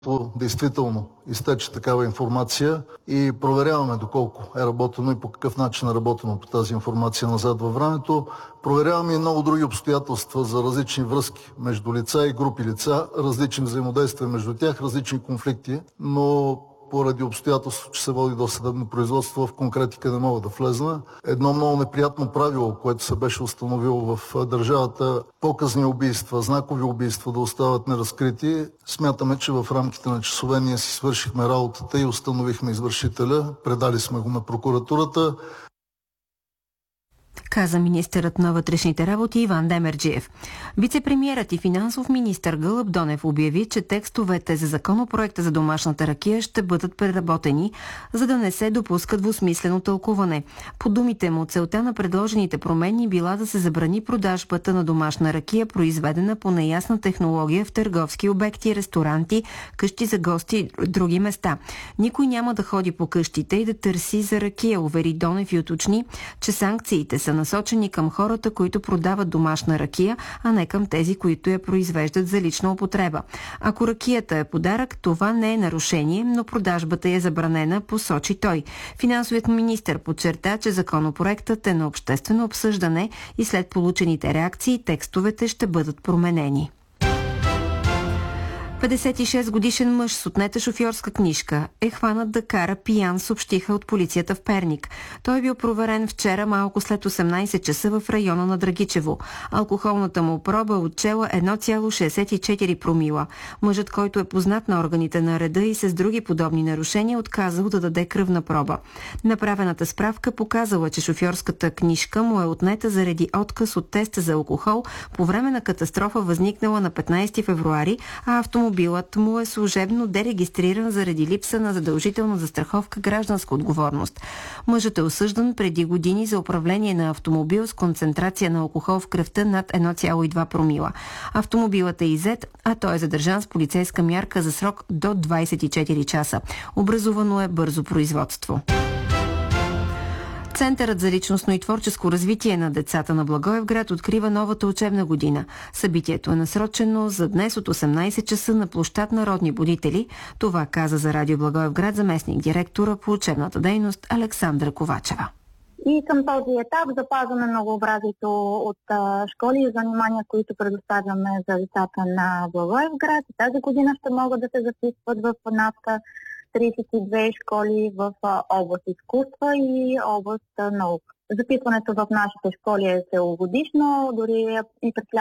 действително изтече такава информация и проверяваме доколко е работено и по какъв начин е работено по тази информация назад във времето. Проверяваме и много други обстоятелства за различни връзки между лица и групи лица, различни взаимодействия между тях, различни конфликти, но поради обстоятелство, че се води досъдебно производство, в конкретика не мога да влезна. Едно много неприятно правило, което се беше установило в държавата, показни убийства, знакови убийства да остават неразкрити. Смятаме, че в рамките на часове ние си свършихме работата и установихме извършителя, предали сме го на прокуратурата. Каза министърът на вътрешните работи Иван Демерджиев. Вицепремиерът и финансов министър Гълъб Донев обяви, че текстовете за законопроекта за домашната ракия ще бъдат преработени, за да не се допуска двусмислено тълкуване. По думите му, целта на предложените промени била да се забрани продажбата на домашна ракия, произведена по неясна технология в търговски обекти, ресторанти, къщи за гости и други места. Никой няма да ходи по къщите и да търси за ракия, увери Донев и уточни, че санкциите са насочени към хората, които продават домашна ракия, а не към тези, които я произвеждат за лична употреба. Ако ракията е подарък, това не е нарушение, но продажбата е забранена, посочи той. Финансовият министър подчерта, че законопроектът е на обществено обсъждане и след получените реакции текстовете ще бъдат променени. 56-годишен мъж с отнета шофьорска книжка е хванат да кара пиян, съобщиха от полицията в Перник. Той е бил проверен вчера малко след 18 часа в района на Драгичево. Алкохолната му проба отчела 1,64 промила. Мъжът, който е познат на органите на реда и с други подобни нарушения, отказал да даде кръвна проба. Направената справка показала, че шофьорската книжка му е отнета заради отказ от теста за алкохол по време на катастрофа, възникнала на 15 февруари, а автомобилът му е служебно дерегистриран заради липса на задължителна застраховка гражданска отговорност. Мъжът е осъждан преди години за управление на автомобил с концентрация на алкохол в кръвта над 1,2 промила. Автомобилът е иззет, а той е задържан с полицейска мярка за срок до 24 часа. Образувано е бързо производство. Центърът за личностно и творческо развитие на децата на Благоевград открива новата учебна година. Събитието е насрочено за днес от 18 часа на площад Народни будители. Това каза за Радио Благоевград заместник директора по учебната дейност Александра Ковачева. И към този етап запазваме многообразието от школи и занимания, които предоставяме за децата на Благоевград. Тази година ще могат да се записват в над 32 школи в област изкуства и област наука. Записването в нашите школи е целогодишно, дори и през